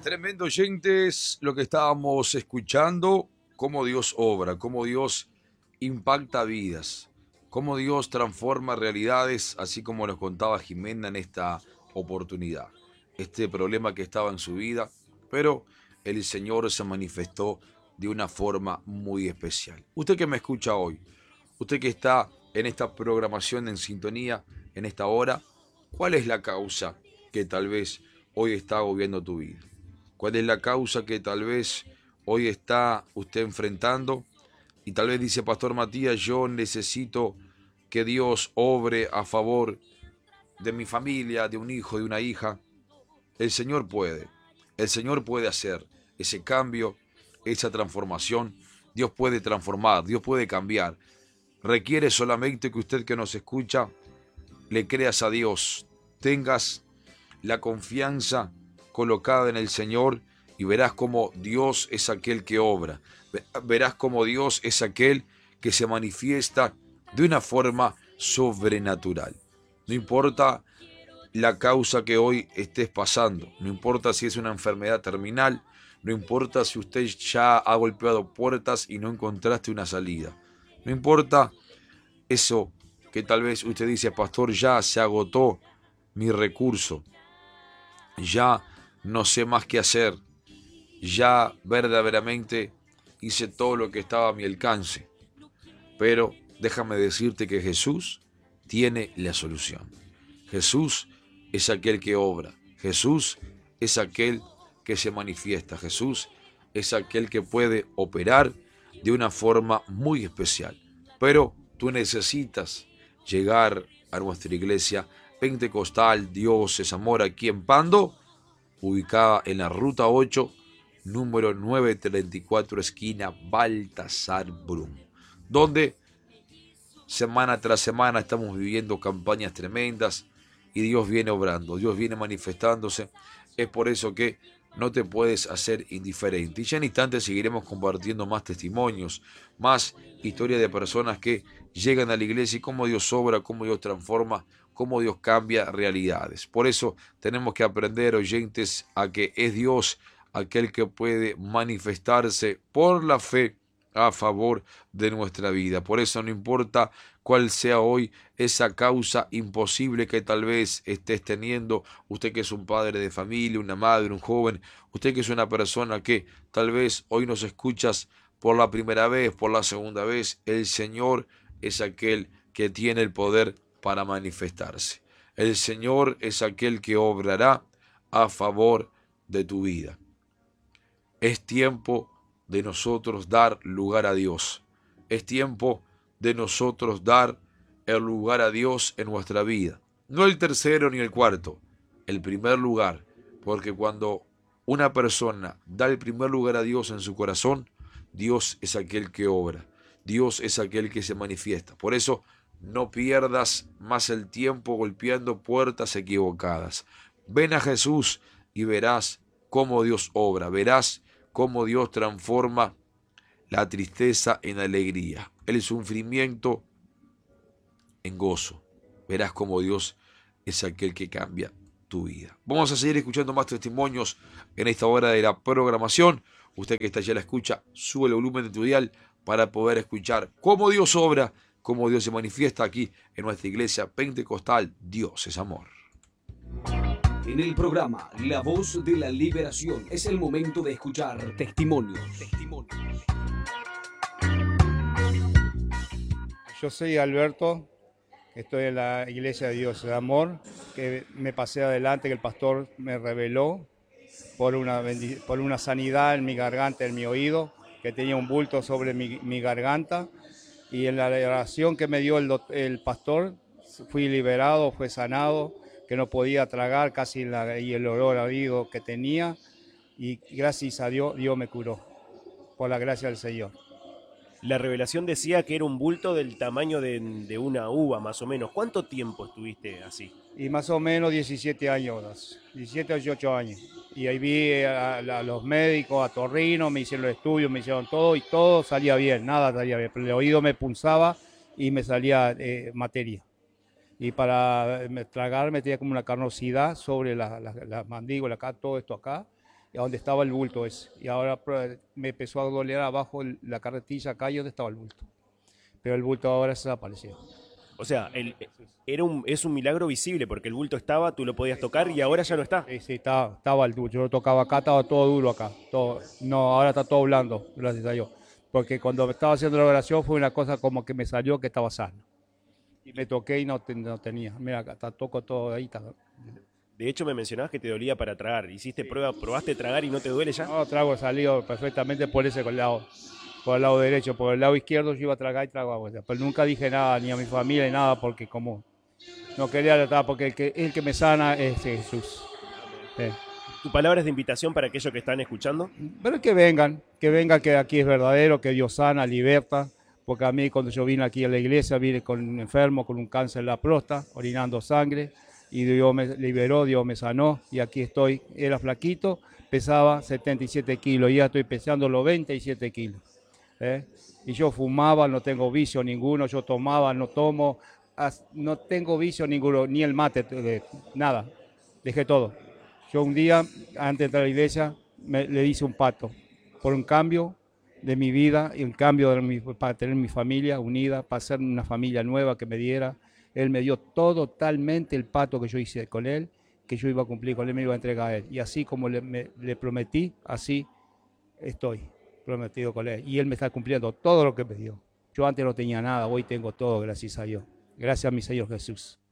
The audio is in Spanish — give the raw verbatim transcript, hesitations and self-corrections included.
Tremendo, oyentes, lo que estábamos escuchando, cómo Dios obra, cómo Dios impacta vidas, cómo Dios transforma realidades, así como nos contaba Jimena en esta oportunidad. Este problema que estaba en su vida, pero el Señor se manifestó de una forma muy especial. Usted que me escucha hoy, usted que está en esta programación en sintonía, en esta hora, ¿cuál es la causa que tal vez hoy está agobiando tu vida? ¿Cuál es la causa que tal vez hoy está usted enfrentando? Y tal vez dice, Pastor Matías, yo necesito que Dios obre a favor de mi familia, de un hijo, de una hija. El Señor puede. El Señor puede hacer ese cambio, esa transformación. Dios puede transformar, Dios puede cambiar. Requiere solamente que usted que nos escucha le creas a Dios, tengas la confianza colocada en el Señor y verás como Dios es aquel que obra. Verás como Dios es aquel que se manifiesta de una forma sobrenatural. No importa la causa que hoy estés pasando, no importa si es una enfermedad terminal, no importa si usted ya ha golpeado puertas y no encontraste una salida. No importa eso que tal vez usted dice, pastor, ya se agotó mi recurso, ya no sé más qué hacer, ya verdaderamente hice todo lo que estaba a mi alcance. Pero déjame decirte que Jesús tiene la solución. Jesús es aquel que obra. Jesús es aquel que se manifiesta. Jesús es aquel que puede operar de una forma muy especial. Pero tú necesitas llegar a nuestra iglesia pentecostal Dios es Amor aquí en Pando, ubicada en la ruta ocho, número novecientos treinta y cuatro, esquina Baltasar Brum, donde semana tras semana estamos viviendo campañas tremendas y Dios viene obrando, Dios viene manifestándose. Es por eso que no te puedes hacer indiferente. Y ya en instantes seguiremos compartiendo más testimonios, más historias de personas que llegan a la iglesia y cómo Dios obra, cómo Dios transforma, cómo Dios cambia realidades. Por eso tenemos que aprender, oyentes, a que es Dios aquel que puede manifestarse por la fe a favor de nuestra vida. Por eso no importa cuál sea hoy esa causa imposible que tal vez estés teniendo, usted que es un padre de familia, una madre, un joven, usted que es una persona que tal vez hoy nos escuchas por la primera vez, por la segunda vez, el Señor es aquel que tiene el poder para manifestarse. El Señor es aquel que obrará a favor de tu vida. Es tiempo de nosotros dar lugar a Dios. Es tiempo de nosotros dar el lugar a Dios en nuestra vida. No el tercero ni el cuarto, el primer lugar. Porque cuando una persona da el primer lugar a Dios en su corazón, Dios es aquel que obra. Dios es aquel que se manifiesta. Por eso no pierdas más el tiempo golpeando puertas equivocadas. Ven a Jesús y verás cómo Dios obra. Verás cómo Dios transforma la tristeza en alegría, el sufrimiento en gozo. Verás cómo Dios es aquel que cambia tu vida. Vamos a seguir escuchando más testimonios en esta hora de la programación. Usted que está ya la escucha, sube el volumen de tu dial para poder escuchar cómo Dios obra, cómo Dios se manifiesta aquí en nuestra iglesia pentecostal. Dios es amor. En el programa La Voz de la Liberación es el momento de escuchar testimonios. testimonios. Yo soy Alberto, estoy en la Iglesia de Dios de Amor, que me pasé adelante, que el pastor me reveló por una, por una sanidad en mi garganta, en mi oído, que tenía un bulto sobre mi, mi garganta, y en la oración que me dio el, el pastor fui liberado, fue sanado, que no podía tragar casi la, y el olor a oído que tenía, y gracias a Dios, Dios me curó, por la gracia del Señor. La revelación decía que era un bulto del tamaño de, de una uva, más o menos. ¿Cuánto tiempo estuviste así? Y más o menos diecisiete años, diecisiete o dieciocho años. Y ahí vi a, a los médicos, a Torrino, me hicieron los estudios, me hicieron todo y todo salía bien, nada salía bien. Pero el oído me pulsaba y me salía eh, materia. Y para tragar me tenía como una carnosidad sobre la, la, la mandíbula, acá, todo esto acá. y a donde estaba el bulto ese. Y ahora pro- me empezó a doler abajo el- la carretilla acá y donde estaba el bulto. Pero el bulto ahora se desapareció. O sea, el, era un, es un milagro visible porque el bulto estaba, tú lo podías tocar y ahora ya no está. Sí, sí, estaba, estaba el duro. Yo lo tocaba acá, estaba todo duro acá. Todo, no, ahora está todo blando, gracias a Dios. Porque cuando estaba haciendo la oración fue una cosa como que me salió que estaba sano. Y me toqué y no, te- no tenía. Mira, acá está, toco todo ahí. Está. De hecho, me mencionabas que te dolía para tragar. ¿Hiciste prueba, probaste tragar y no te duele ya? No, trago salió perfectamente por ese lado. Por el lado derecho, por el lado izquierdo yo iba a tragar y trago agua. Pero nunca dije nada, ni a mi familia, ni nada, porque como no quería tratar, porque el que, el que me sana es Jesús. Sí. ¿Tu palabra es de invitación para aquellos que están escuchando? Pero que vengan, que vengan, que aquí es verdadero, que Dios sana, liberta. Porque a mí cuando yo vine aquí a la iglesia, vine con un enfermo, con un cáncer en la próstata, orinando sangre, y Dios me liberó, Dios me sanó, y aquí estoy. Era flaquito, pesaba setenta y siete kilos, y ya estoy pesando los veintisiete kilos. ¿eh? Y yo fumaba, no tengo vicio ninguno, yo tomaba, no tomo, as- no tengo vicio ninguno, ni el mate, eh, nada, dejé todo. Yo un día, antes de entrar a la iglesia, me- le hice un pacto por un cambio de mi vida y un cambio de mi- para tener mi familia unida, para ser una familia nueva que me diera. Él me dio todo, totalmente el pacto que yo hice con él, que yo iba a cumplir con él, me iba a entregar a él. Y así como le, me- le prometí, así estoy prometido con él. Y él me está cumpliendo todo lo que me dio. Yo antes no tenía nada, hoy tengo todo, gracias a Dios. Gracias a mi Señor Jesús.